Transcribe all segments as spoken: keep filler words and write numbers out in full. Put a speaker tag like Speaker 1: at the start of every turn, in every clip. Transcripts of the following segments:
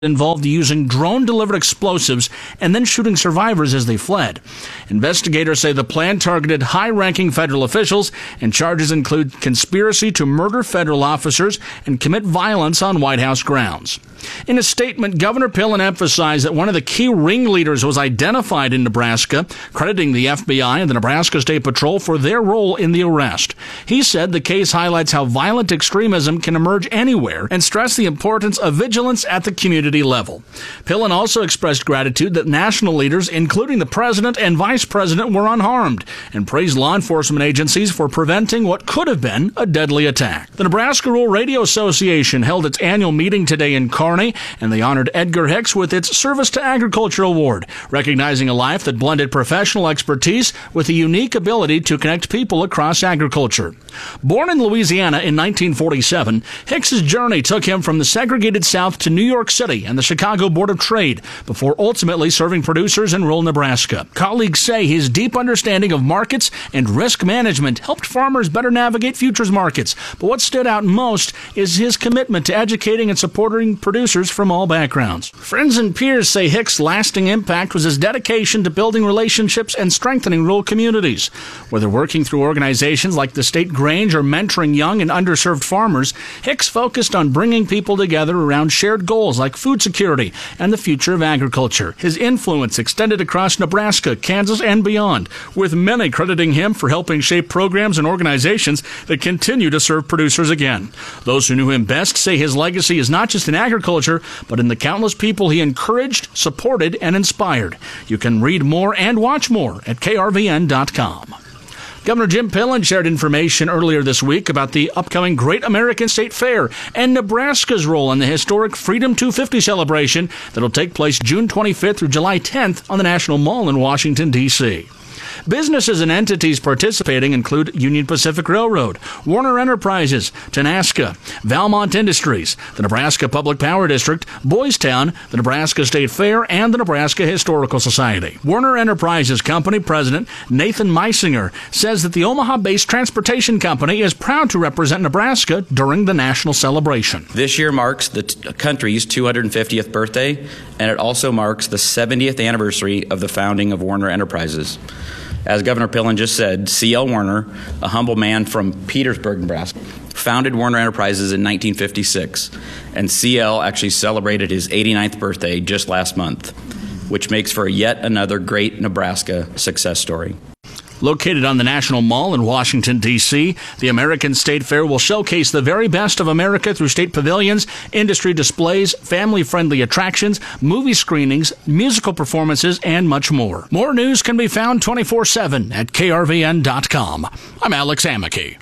Speaker 1: involved using drone-delivered explosives and then shooting survivors as they fled. Investigators say the plan targeted high-ranking federal officials, and charges include conspiracy to murder federal officers and commit violence on White House grounds. In a statement, Governor Pillen emphasized that one of the key ringleaders was identified in Nebraska, crediting the F B I and the Nebraska State Patrol for their role in the arrest. He said the case highlights how violent extremism can emerge anywhere and stressed the importance of vigilance at the community level. Pillen also expressed gratitude that national leaders, including the president and vice president, were unharmed, and praised law enforcement agencies for preventing what could have been a deadly attack. The Nebraska Rural Radio Association held its annual meeting today in Kearney, and they honored Edgar Hicks with its Service to Agriculture Award, recognizing a life that blended professional expertise with a unique ability to connect people across agriculture. Born in Louisiana in nineteen forty-seven, Hicks's journey took him from the segregated South to New York City and the Chicago Board of Trade before ultimately serving producers in rural Nebraska. Colleagues say his deep understanding of markets and risk management helped farmers better navigate futures markets. But what stood out most is his commitment to educating and supporting producers from all backgrounds. Friends and peers say Hicks' lasting impact was his dedication to building relationships and strengthening rural communities. Whether working through organizations like the State Grange or mentoring young and underserved farmers, Hicks focused on bringing people together around shared goals like food security and the future of agriculture. His influence extended across Nebraska, Kansas, and beyond, with many crediting him for helping shape programs and organizations that continue to serve producers again. Those who knew him best say his legacy is not just in agriculture, but in the countless people he encouraged, supported, and inspired. You can read more and watch more at K R V N dot com. Governor Jim Pillen shared information earlier this week about the upcoming Great American State Fair and Nebraska's role in the historic Freedom two fifty celebration that will take place June twenty-fifth through July tenth on the National Mall in Washington, D C Businesses and entities participating include Union Pacific Railroad, Warner Enterprises, Tenaska, Valmont Industries, the Nebraska Public Power District, Boys Town, the Nebraska State Fair, and the Nebraska Historical Society. Warner Enterprises Company President Nathan Meisinger says that the Omaha-based transportation company is proud to represent Nebraska during the national celebration.
Speaker 2: This year marks the t- country's two hundred fiftieth birthday, and it also marks the seventieth anniversary of the founding of Warner Enterprises. As Governor Pillen just said, C L Warner, a humble man from Petersburg, Nebraska, founded Warner Enterprises in nineteen fifty-six, and C L actually celebrated his eighty-ninth birthday just last month, which makes for yet another great Nebraska success story.
Speaker 1: Located on the National Mall in Washington, D C, the American State Fair will showcase the very best of America through state pavilions, industry displays, family-friendly attractions, movie screenings, musical performances, and much more. More news can be found twenty-four seven at K R V N dot com. I'm Alex Amicky.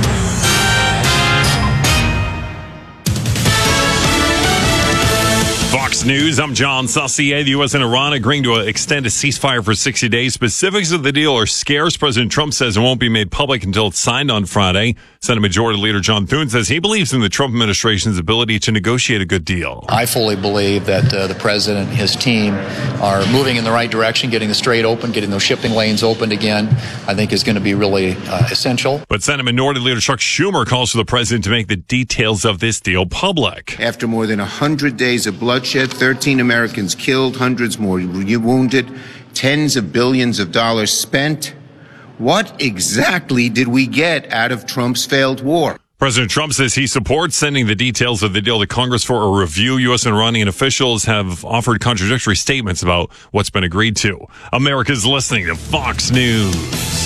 Speaker 3: Fox News, I'm John Saucier. The U S and Iran agreeing to extend a ceasefire for sixty days. Specifics of the deal are scarce. President Trump says it won't be made public until it's signed on Friday. Senate Majority Leader John Thune says he believes in the Trump administration's ability to negotiate a good deal.
Speaker 4: I fully believe that uh, the president and his team are moving in the right direction, getting the strait open, getting those shipping lanes opened again, I think is going to be really uh, essential.
Speaker 3: But Senate Minority Leader Chuck Schumer calls for the president to make the details of this deal public.
Speaker 5: After more than one hundred days of bloodshed, thirteen Americans killed, hundreds more wounded, tens of billions of dollars spent, what exactly did we get out of Trump's failed war?
Speaker 3: President Trump says he supports sending the details of the deal to Congress for a review. U S and Iranian officials have offered contradictory statements about what's been agreed to. America's listening to Fox News.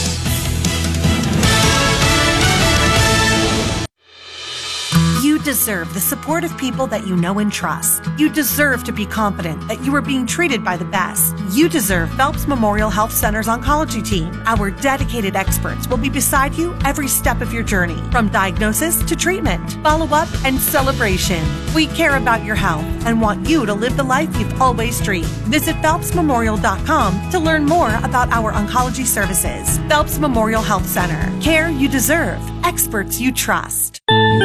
Speaker 6: You deserve the support of people that you know and trust. You deserve to be confident that you are being treated by the best. You deserve Phelps Memorial Health Center's oncology team. Our dedicated experts will be beside you every step of your journey, from diagnosis to treatment, follow-up, and celebration. We care about your health and want you to live the life you've always dreamed. Visit phelps memorial dot com to learn more about our oncology services. Phelps Memorial Health Center. Care you deserve. Experts you trust.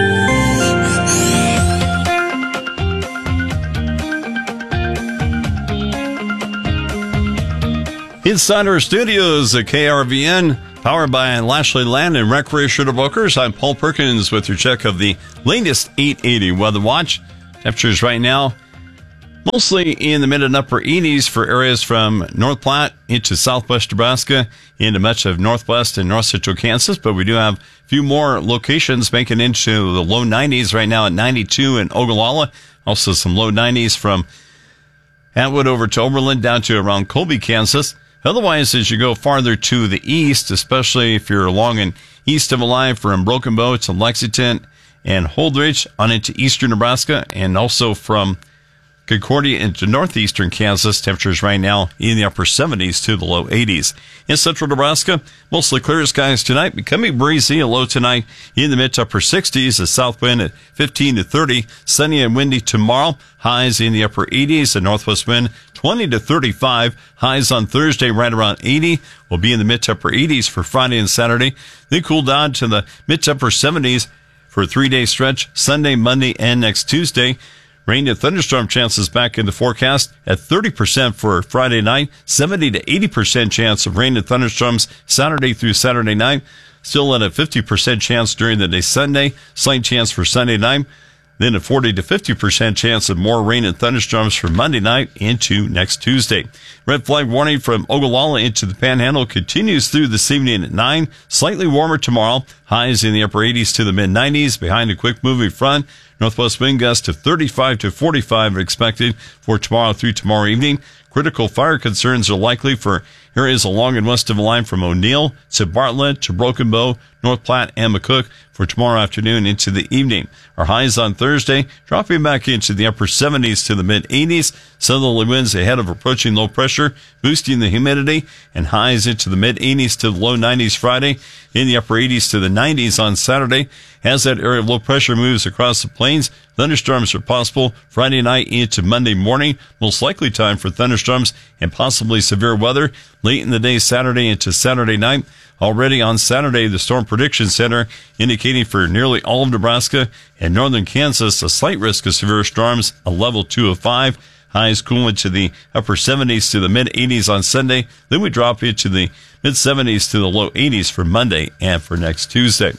Speaker 7: Inside our studios at K R V N, powered by Lashley Land and Recreational Bookers, I'm Paul Perkins with your check of the latest eight eighty Weather Watch. Temperatures right now Mostly in the mid and upper eighties for areas from North Platte into southwest Nebraska, into much of northwest and north central Kansas. But we do have a few more locations making into the low nineties right now at ninety-two in Ogallala. Also some low nineties from Atwood over to Oberlin down to around Colby, Kansas. Otherwise, as you go farther to the east, especially if you're along and east of a line from Broken Bow to Lexington and Holdridge on into eastern Nebraska, and also from Concordia into northeastern Kansas, temperatures right now in the upper seventies to the low eighties. In central Nebraska, mostly clear skies tonight, becoming breezy, a low tonight in the mid to upper sixties, a south wind at fifteen to thirty, sunny and windy tomorrow, highs in the upper eighties, a northwest wind twenty to thirty-five, highs on Thursday right around eighty, will be in the mid to upper eighties for Friday and Saturday, then cool down to the mid to upper seventies for a three-day stretch, Sunday, Monday, and next Tuesday. Rain and thunderstorm chances back in the forecast at thirty percent for Friday night, seventy to eighty percent chance of rain and thunderstorms Saturday through Saturday night. Still at a fifty percent chance during the day Sunday, slight chance for Sunday night. Then a forty to fifty percent chance of more rain and thunderstorms for Monday night into next Tuesday. Red flag warning from Ogallala into the Panhandle continues through this evening at nine. Slightly warmer tomorrow. Highs in the upper eighties to the mid nineties behind a quick moving front. Northwest wind gusts of thirty-five to forty-five are expected for tomorrow through tomorrow evening. Critical fire concerns are likely for areas along and west of the line from O'Neill to Bartlett to Broken Bow, North Platte, and McCook for tomorrow afternoon into the evening. Our highs on Thursday dropping back into the upper seventies to the mid eighties. Southerly winds ahead of approaching low pressure, boosting the humidity, and highs into the mid eighties to the low nineties Friday, in the upper eighties to the nineties on Saturday. As that area of low pressure moves across the plains, thunderstorms are possible Friday night into Monday morning. Most likely time for thunderstorms and possibly severe weather late in the day Saturday into Saturday night. Already on Saturday, the Storm Prediction Center indicating for nearly all of Nebraska and northern Kansas a slight risk of severe storms, a level two of five. Highs cool into the upper seventies to the mid eighties on Sunday. Then we drop into the mid seventies to the low eighties for Monday and for next Tuesday.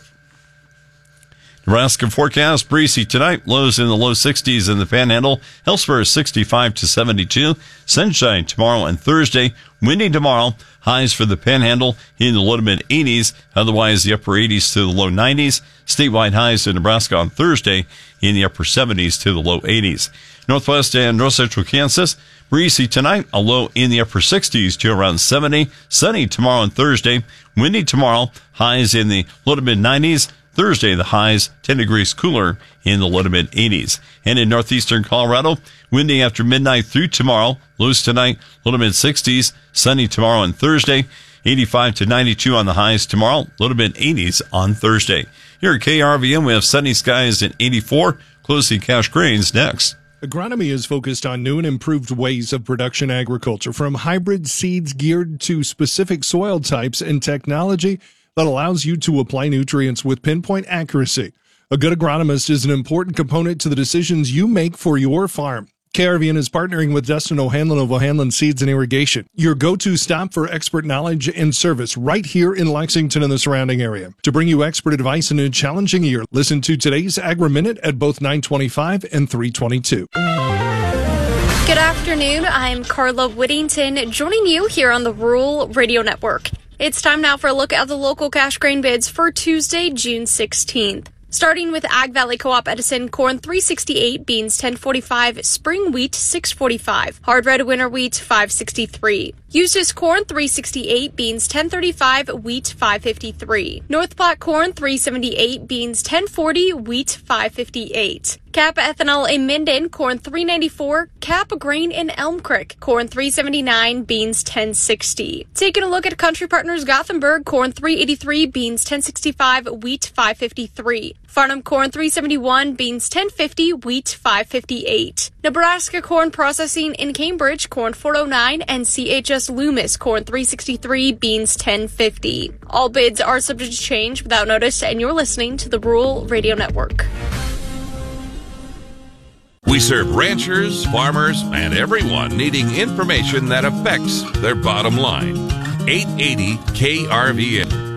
Speaker 7: Nebraska forecast, breezy tonight, lows in the low sixties in the Panhandle. Elsewhere, sixty-five to seventy-two. Sunshine tomorrow and Thursday. Windy tomorrow. Highs for the Panhandle in the low to mid eighties. Otherwise, the upper eighties to the low nineties. Statewide highs in Nebraska on Thursday in the upper seventies to the low eighties. Northwest and north central Kansas, breezy tonight, a low in the upper sixties to around seventy. Sunny tomorrow and Thursday. Windy tomorrow. Highs in the low to mid nineties. Thursday, the highs ten degrees cooler in the low to mid eighties. And in northeastern Colorado, windy after midnight through tomorrow. Lows tonight, low to mid sixties. Sunny tomorrow and Thursday. eighty-five to ninety-two on the highs tomorrow. Low to mid eighties on Thursday. Here at K R V N, we have sunny skies at eighty-four. Closely Cash Grains next.
Speaker 8: Agronomy is focused on new and improved ways of production agriculture, from hybrid seeds geared to specific soil types and technology that allows you to apply nutrients with pinpoint accuracy. A good agronomist is an important component to the decisions you make for your farm. K R V N is partnering with Dustin O'Hanlon of O'Hanlon Seeds and Irrigation, your go-to stop for expert knowledge and service right here in Lexington and the surrounding area. To bring you expert advice in a challenging year, listen to today's Agri-Minute at both nine twenty-five and three twenty-two.
Speaker 9: Good afternoon. I'm Carla Whittington, joining you here on the Rural Radio Network. It's time now for a look at the local cash grain bids for Tuesday, June sixteenth. Starting with Ag Valley Co-op Edison, corn three sixty-eight, beans ten forty-five, spring wheat six forty-five, hard red winter wheat five sixty-three. Used as corn three sixty-eight, beans ten thirty-five, wheat five fifty-three. North Platte corn three seventy-eight, beans ten forty, wheat five fifty-eight. Cap ethanol in Minden, corn three ninety-four, Cap grain in Elm Creek, corn three seventy-nine, beans ten sixty. Taking a look at Country Partners Gothenburg, corn three eighty-three, beans ten sixty-five, wheat five fifty-three. Farnham corn three seventy-one, beans ten fifty, wheat five fifty-eight. Nebraska corn processing in Cambridge, corn four oh nine, and C H S Loomis, corn three sixty-three, beans ten fifty. All bids are subject to change without notice, and you're listening to the Rural Radio Network.
Speaker 10: We serve ranchers, farmers, and everyone needing information that affects their bottom line. eight eighty K R V N.